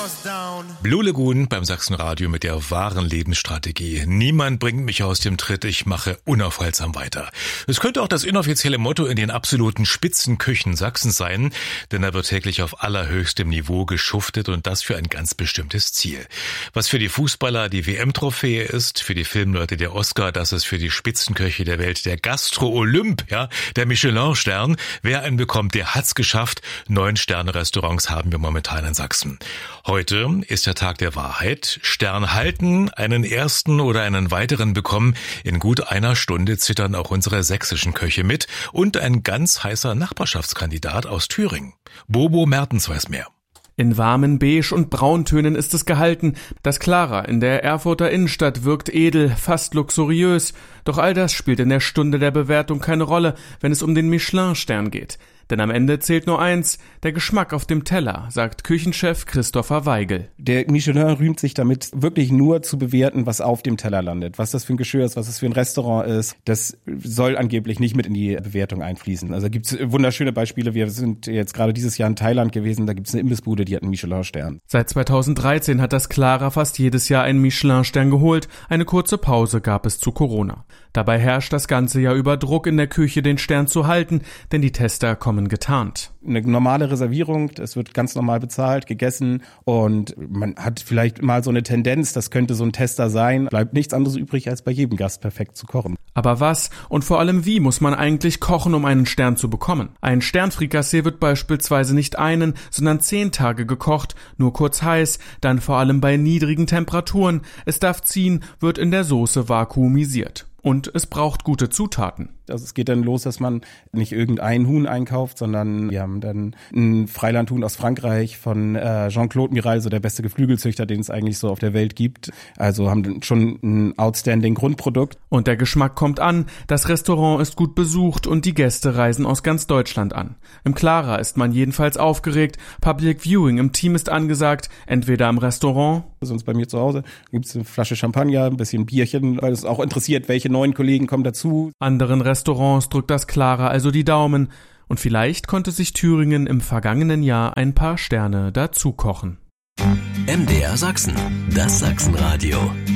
Blue Lagoon beim Sachsenradio mit der wahren Lebensstrategie. Niemand bringt mich aus dem Tritt, ich mache unaufhaltsam weiter. Es könnte auch das inoffizielle Motto in den absoluten Spitzenküchen Sachsens sein, denn da wird täglich auf allerhöchstem Niveau geschuftet und das für ein ganz bestimmtes Ziel. Was für die Fußballer die WM-Trophäe ist, für die Filmleute der Oscar, das ist für die Spitzenköche der Welt der Gastro-Olymp, ja, der Michelin-Stern. Wer einen bekommt, der hat's geschafft. 9-Sterne-Restaurants haben wir momentan in Sachsen. Heute ist der Tag der Wahrheit. Stern halten, einen ersten oder einen weiteren bekommen. In gut einer Stunde zittern auch unsere sächsischen Köche mit und ein ganz heißer Nachbarschaftskandidat aus Thüringen. Bobo Mertens weiß mehr. In warmen Beige- und Brauntönen ist es gehalten. Das Clara in der Erfurter Innenstadt wirkt edel, fast luxuriös. Doch all das spielt in der Stunde der Bewertung keine Rolle, wenn es um den Michelin-Stern geht. Denn am Ende zählt nur eins, der Geschmack auf dem Teller, sagt Küchenchef Christopher Weigel. Der Michelin rühmt sich damit, wirklich nur zu bewerten, was auf dem Teller landet. Was das für ein Geschirr ist, was das für ein Restaurant ist. Das soll angeblich nicht mit in die Bewertung einfließen. Also gibt's wunderschöne Beispiele. Wir sind jetzt gerade dieses Jahr in Thailand gewesen. Da gibt's eine Imbissbude, die hat einen Michelin-Stern. Seit 2013 hat das Clara fast jedes Jahr einen Michelin-Stern geholt. Eine kurze Pause gab es zu Corona. Dabei herrscht das ganze Jahr über Druck in der Küche, den Stern zu halten, denn die Tester kommen getarnt. Eine normale Reservierung, es wird ganz normal bezahlt, gegessen und man hat vielleicht mal so eine Tendenz, das könnte so ein Tester sein. Bleibt nichts anderes übrig, als bei jedem Gast perfekt zu kochen. Aber was und vor allem wie muss man eigentlich kochen, um einen Stern zu bekommen? Ein Sternfrikassee wird beispielsweise nicht einen, sondern 10 Tage gekocht, nur kurz heiß, dann vor allem bei niedrigen Temperaturen. Es darf ziehen, wird in der Soße vakuumisiert. Und es braucht gute Zutaten. Also es geht dann los, dass man nicht irgendein Huhn einkauft, sondern wir haben dann ein Freilandhuhn aus Frankreich von Jean-Claude Miral, so der beste Geflügelzüchter, den es eigentlich so auf der Welt gibt. Also haben dann schon ein outstanding Grundprodukt. Und der Geschmack kommt an, das Restaurant ist gut besucht und die Gäste reisen aus ganz Deutschland an. Im Clara ist man jedenfalls aufgeregt, Public Viewing im Team ist angesagt, entweder im Restaurant. Sonst bei mir zu Hause gibt es eine Flasche Champagner, ein bisschen Bierchen, weil es auch interessiert, welche neuen Kollegen kommen dazu. Anderen Restaurants drückt das Clara also die Daumen. Und vielleicht konnte sich Thüringen im vergangenen Jahr ein paar Sterne dazu kochen. MDR Sachsen, das Sachsenradio.